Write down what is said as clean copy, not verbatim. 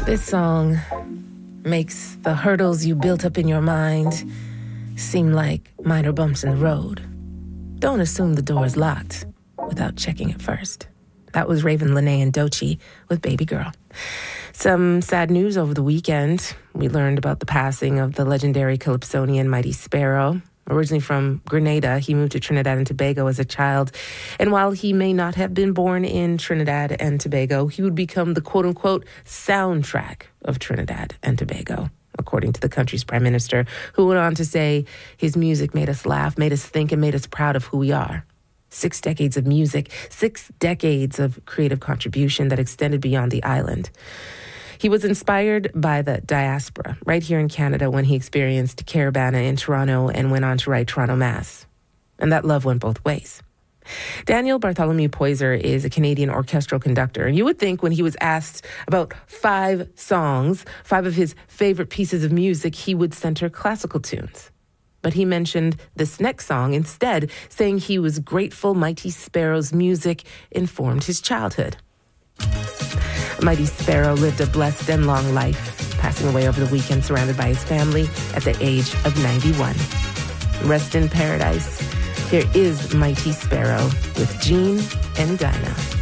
This song makes the hurdles you built up in your mind seem like minor bumps in the road. Don't assume the door is locked without checking it first. That was Raven Lenae and Doechii with Baby Girl. Some sad news over the weekend. We learned about the passing of the legendary Calypsonian Mighty Sparrow. Originally from Grenada, he moved to Trinidad and Tobago as a child. And while he may not have been born in Trinidad and Tobago, he would become the quote-unquote soundtrack of Trinidad and Tobago, according to the country's prime minister, who went on to say his music made us laugh, made us think, and made us proud of who we are. 6 decades of music, 6 decades of creative contribution that extended beyond the island. He was inspired by the diaspora right here in Canada when he experienced Caribana in Toronto and went on to write Toronto Mass. And that love went both ways. Daniel Bartholomew Poyser is a Canadian orchestral conductor. And you would think when he was asked about 5 songs, 5 of his favorite pieces of music, he would center classical tunes. But he mentioned this next song instead, saying he was grateful Mighty Sparrow's music informed his childhood. Mighty Sparrow lived a blessed and long life, passing away over the weekend surrounded by his family at the age of 91. Rest in paradise. Here is Mighty Sparrow with Gene and Dinah.